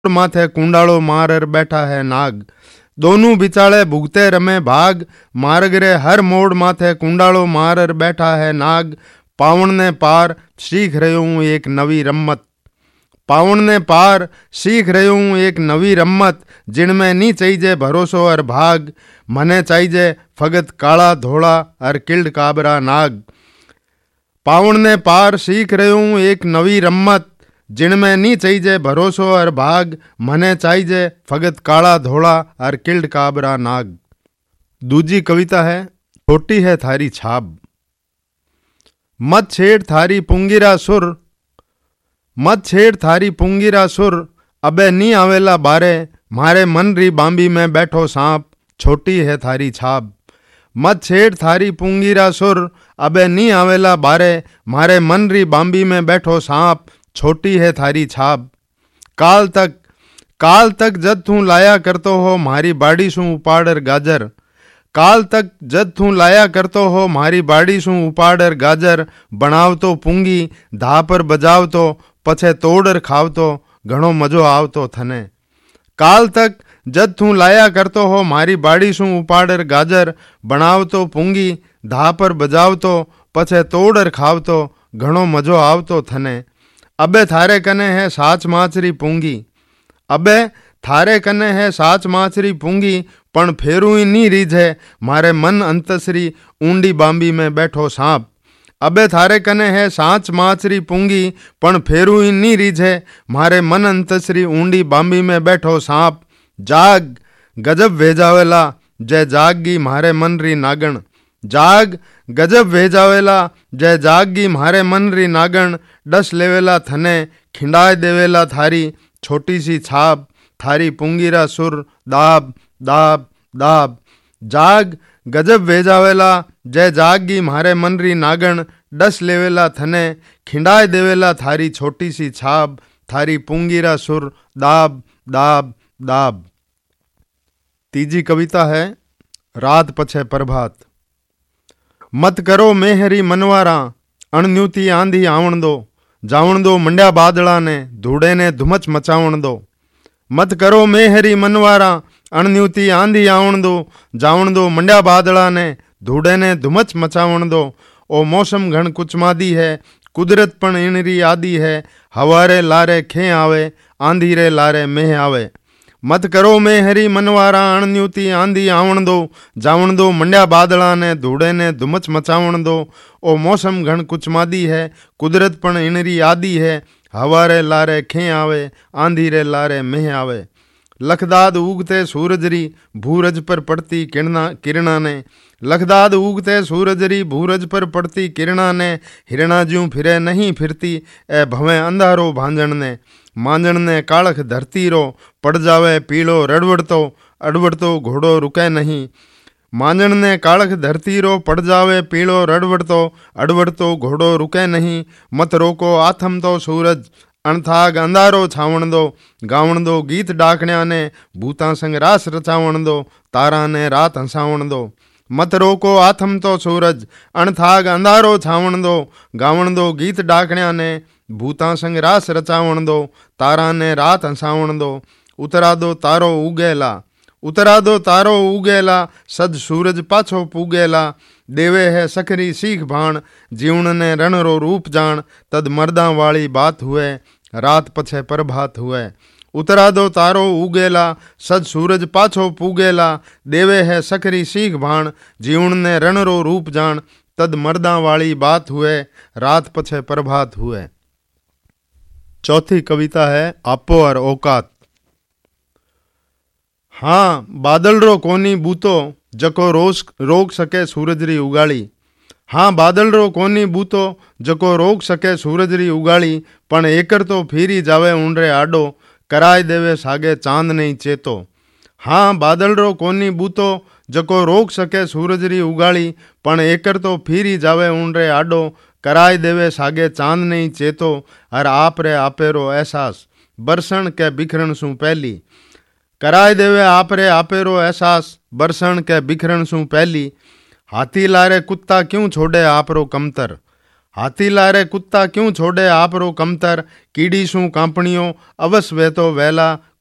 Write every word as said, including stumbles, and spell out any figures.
माथे कुंडालो मारर बैठा है नाग। दोनों बिचाले भुगते रमे भाग, मार्ग रे हर मोड़ माथे कुंडालो मारर बैठा है नाग। पावण ने पार सीख रही हूँ एक नवी रम्मत, पावण ने पार सीख रही हूँ एक नवी रम्मत, जिनमें नी चाहिए भरोसो और भाग, मने चाहिए फगत काला धोला और किल्ड काबरा नाग। पावण ने पार सीख रही हूँ एक नवी रम्मत, जिनमें नी चाहिए भरोसो और भाग, मने चाहिए फगत काला धोला और किल्ड काबरा नाग। दूजी कविता है छोटी है थारी छाप। मत छेड़ थारी पुंगिरा सुर, मत छेड़ थारी पुंगिरा सुर, अबे नी आवेला बारे, मारे मन री बांबी में बैठो सांप, छोटी है थारी छाप। मत छेड़ थारी पुंगिरा सुर, अबे नी आवेला बारे, मारे मन री बांबी में बैठो सांप, छोटी है थारी छाप। काल तक काल तक जद तू लाया करतो हो मारी बाड़ी सू उपाड़र गाजर, काल तक जद तू लाया करतो हो मारी बाड़ी सू उपाड़र गाजर, बनाव तो पुंगी धा पर बजाव तो पछे तोड़र खाव तो घणो मजो आवतो थने। काल तक जद तू लाया करतो हो मारी बाड़ी सू उपाड़र गाजर, बनाव तो पुंगी धा पर बजाव तो पछे तोड़र खाव तो घणो मजो आवतो थने। अबे थारे कने है साच माचरी पुंगी, अबे थारे कने है साच माचरी पुंगी, पण फेरू नी रीझे मारे मन अंतसरी ऊंडी बांबी में बैठो सांप। अबे थारे कने है साच माचरी पुंगी, पण फेरू नी रीझे मारे मन अंतसरी ऊंडी बांबी में बैठो सांप। जाग गजब भेजावेला जय जागी मारे मन री नागण, जाग गजब भेजावेला जय जागी मारे मन री नागण, डस लेवेला थने खिंडाय देवेला थारी छोटी सी छाप, थारी पुंगीरा सुर दाब दाब दाब। जाग गजब भेजावेला जय जागी मारे मन री नागण, डस लेवेला थने खिंडाय देवेला थारी छोटी सी छाप, थारी पुंगीरा सुर दाब दाब दाब। तीजी कविता है रात पछे प्रभात। मत करो मेहरी मनवारा, अणन्यूती आंधी आवण दो, जावण दो मंड्या बादला ने धूड़े ने धुमच मचावण दो। मत करो मेहरी मनवारा, अणन्यूती आंधी आवण दो, जावण दो मंड्या बादला ने धूड़े ने धुमच मचावण दो। ओ मौसम घण कुचमादी है, कुदरत पण इनरी आदि है, हवारे लारे खे आवे, आंधी रे लारे मेह आवे। मत करो मेहरी मनवारा, अणन्यूती आंधी आवण दो, जावण दो मंड्या बादला ने धूड़े ने धुमच मचावण दो। ओ मौसम घण कुचमादी है, कुदरत पण इनरी आदि है, हवारे लारे खे आवे, आंधी रे लारे मेह आवे। लखदाद उगते सूरज री भूरज पर पड़ती किरणा किरणा ने, लखदाद उगते सूरज री भूरज पर पड़ती किरणा ने, हिरणा ज्यूं फिरे नहीं फिरती ए भवें अंधारो भांजण ने। मांजण ने कालख धरती रो पड़ जावे पीलो रड़वड़तो, अड़वड़तो घोड़ो रुके नहीं। मांजण ने कालख धरती रो पड़ जावे पीलो रड़वड़तो, अड़वड़तो घोड़ो रुके नहीं। मत रोको आथम तो सूरज, अणथाग अंधारो छावण दो, गावण दो गीत डाकण्या ने भूतां संग रास रचावण दो, तारा ने रात हंसावण दो। मत रोको आथम तो सूरज, अणथाग अंधारो छावण दो, गावण दो गीत डाकण्या ने भूतां संग रास रचावण दो, तारा ने रात हंसावण दो। उतरा दो तारो उगेला, उतरा दो तारो उगेला, सद सूरज पाछो पूगेला। देवे है सकरी सीख भाण, जीवन ने रण रो रूप जान, तद मर्दा वाली बात हुए, रात पछे प्रभात हुए। उतरा दो तारो उगेला, सद सूरज पाछो पूगेला। देवे है सकरी सीख भाण, जीवन ने रण रो रूप जान, तद मर्दा वाली बात हुए, रात पछे प्रभात हुए। चौथी कविता है आपो और औकात। हाँ बादल रो कोनी बूतो, जको रोज रोक सके सूरज री उगाड़ी। हाँ बादल रो कोनी बूतो, जको रोक सके सूरज री उगाड़ी। पण एकर तो फीरी जावे ऊंडरे आडो, कराय देवे सागे चांद नहीं चेतो। हाँ बादल रो कोनी बूतो, जको रोक सके सूरज री उगाड़ी। पण एकर तो फीरी जावे ऊंडरे आडो, कराय देवे सागे चांद नहीं चेतो। हर आप रे आपे रो एहसास, बरसण के बिखरण सू पहली। कराय देवे आप रे आपे रो एहसास, बरसण के बिखरण सू पहली। हाथी लारे कुत्ता क्यों छोड़े आप रो कमतर, हाथी लारे कुत्ता क्यों छोड़े आप रो कमतर, कीड़ी शू कांपणियों अवस वे तो वेला,